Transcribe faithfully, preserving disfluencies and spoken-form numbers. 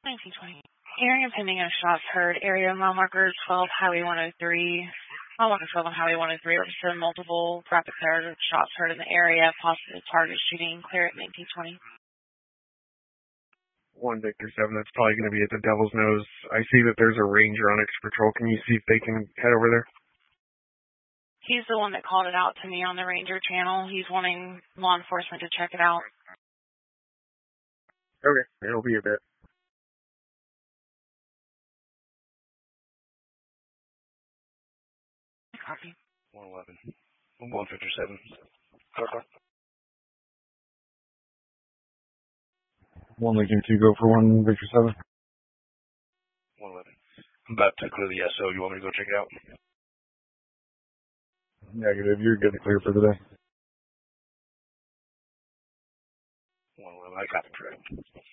nineteen twenty. Hearing and pending of shots heard. Area mile marker twelve, Highway one oh three. Mile marker twelve on Highway one oh three. Represent multiple rapid fire shots heard in the area. Possible target shooting. Clear at nineteen twenty. one Victor seven, that's probably going to be at the Devil's Nose. I see that there's a ranger on extra patrol. Can you see if they can head over there? He's the one that called it out to me on the ranger channel. He's wanting law enforcement to check it out. Okay, it'll be a bit. Copy. one eleven. one Victor seven. Okay. one Lincoln two, go for one Victor seven. one eleven. I'm about to clear the S O. You want me to go check it out? Negative, you're good to clear for the day. one eleven, I got it correct.